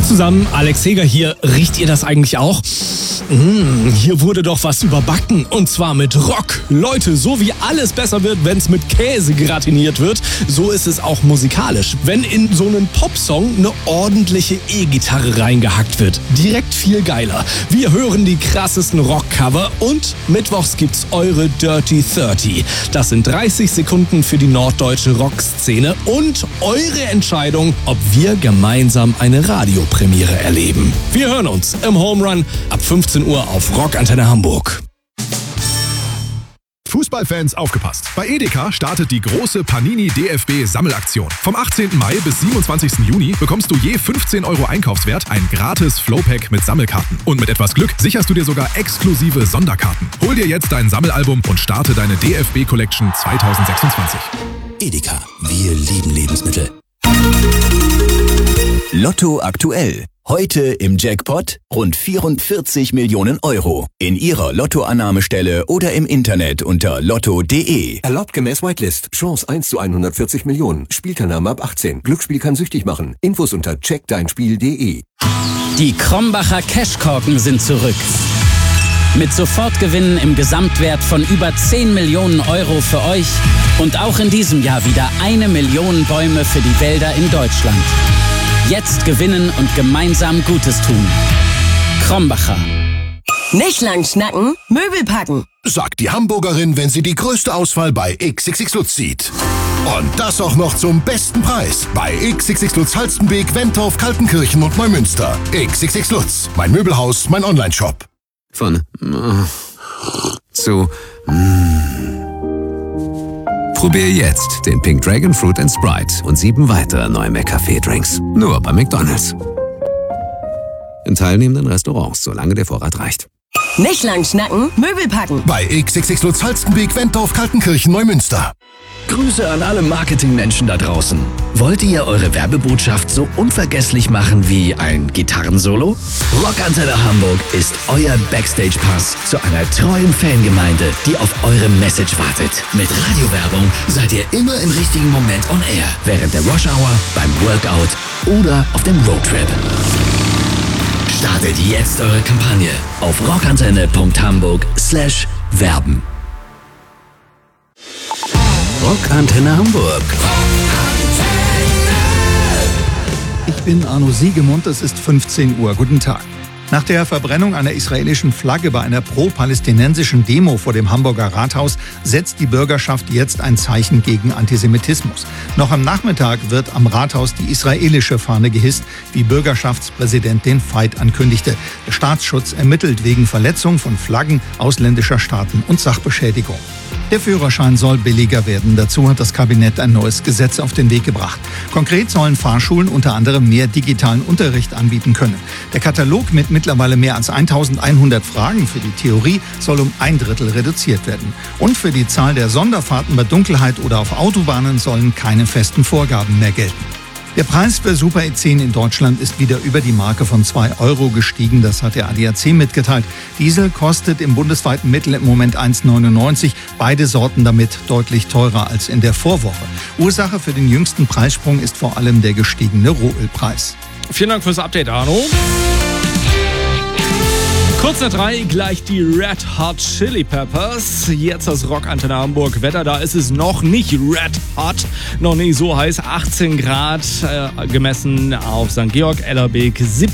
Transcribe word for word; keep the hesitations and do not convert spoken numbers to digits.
zusammen, Alex Heger hier. Riecht ihr das eigentlich auch? Mmh, hier wurde doch was überbacken. Und zwar mit Rock. Leute, so wie alles besser wird, wenn es mit Käse gratiniert wird, so ist es auch musikalisch. Wenn in so einen Popsong eine ordentliche E-Gitarre reingehackt wird. Direkt viel geiler. Wir hören die krassesten Rockcover und mittwochs gibt's eure Dirty dreißig. Das sind dreißig Sekunden für die norddeutsche Rockszene und eure Entscheidung, ob wir gemeinsam eine Radiopremiere erleben. Wir hören uns im Home Run ab fünfzehn Uhr auf Rockantenne Hamburg. Fußballfans aufgepasst! Bei Edeka startet die große Panini D F B-Sammelaktion. Vom achtzehnten Mai bis siebenundzwanzigsten Juni bekommst du je fünfzehn Euro Einkaufswert ein gratis Flowpack mit Sammelkarten. Und mit etwas Glück sicherst du dir sogar exklusive Sonderkarten. Hol dir jetzt dein Sammelalbum und starte deine D F B-Collection zwanzig sechsundzwanzig. Edeka, wir lieben Lebensmittel. Lotto aktuell. Heute im Jackpot rund vierundvierzig Millionen Euro. In Ihrer Lottoannahmestelle oder im Internet unter lotto punkt de. Erlaubt gemäß Whitelist. Chance eins zu hundertvierzig Millionen. Spielteilnahme ab achtzehn. Glücksspiel kann süchtig machen. Infos unter check dein spiel punkt de. Die Krombacher Cashkorken sind zurück. Mit Sofortgewinnen im Gesamtwert von über zehn Millionen Euro für euch und auch in diesem Jahr wieder eine Million Bäume für die Wälder in Deutschland. Jetzt gewinnen und gemeinsam Gutes tun. Krombacher. Nicht lang schnacken, Möbel packen. Sagt die Hamburgerin, wenn sie die größte Auswahl bei X X X Lutz sieht. Und das auch noch zum besten Preis. Bei X X X Lutz Halstenbeek, Wentorf, Kaltenkirchen und Neumünster. X X X Lutz, mein Möbelhaus, mein Onlineshop. Von äh, zu mm. Probier jetzt den Pink Dragon Fruit and Sprite und sieben weitere neue McCafé-Drinks. Nur bei McDonald's. In teilnehmenden Restaurants, solange der Vorrat reicht. Nicht lang schnacken, Möbel packen. Bei X X X Lutz Halstenbeek, Wentorf, Kaltenkirchen, Neumünster. Grüße an alle Marketingmenschen da draußen. Wollt ihr eure Werbebotschaft so unvergesslich machen wie ein Gitarrensolo? Rockantenne Hamburg ist euer Backstage-Pass zu einer treuen Fangemeinde, die auf eure Message wartet. Mit Radiowerbung seid ihr immer im richtigen Moment on air. Während der Rush Hour, beim Workout oder auf dem Roadtrip. Startet jetzt eure Kampagne auf rockantenne punkt hamburg slash werben. Rockantenne Hamburg. Ich bin Arno Siegemund, es ist fünfzehn Uhr. Guten Tag. Nach der Verbrennung einer israelischen Flagge bei einer pro-palästinensischen Demo vor dem Hamburger Rathaus setzt die Bürgerschaft jetzt ein Zeichen gegen Antisemitismus. Noch am Nachmittag wird am Rathaus die israelische Fahne gehisst, wie Bürgerschaftspräsident den Fight ankündigte. Der Staatsschutz ermittelt wegen Verletzung von Flaggen ausländischer Staaten und Sachbeschädigung. Der Führerschein soll billiger werden. Dazu hat das Kabinett ein neues Gesetz auf den Weg gebracht. Konkret sollen Fahrschulen unter anderem mehr digitalen Unterricht anbieten können. Der Katalog mit mittlerweile mehr als eintausendeinhundert Fragen für die Theorie soll um ein Drittel reduziert werden. Und für die Zahl der Sonderfahrten bei Dunkelheit oder auf Autobahnen sollen keine festen Vorgaben mehr gelten. Der Preis für Super E zehn in Deutschland ist wieder über die Marke von zwei Euro gestiegen. Das hat der A D A C mitgeteilt. Diesel kostet im bundesweiten Mittel im Moment eins neunundneunzig. Beide Sorten damit deutlich teurer als in der Vorwoche. Ursache für den jüngsten Preissprung ist vor allem der gestiegene Rohölpreis. Vielen Dank fürs Update, Arno. Kurz nach drei, gleich die Red Hot Chili Peppers. Jetzt das Rockantenne Hamburg. Wetter, da ist es noch nicht red hot, noch nicht so heiß. achtzehn Grad äh, gemessen auf Sankt Georg, Ellerbeek,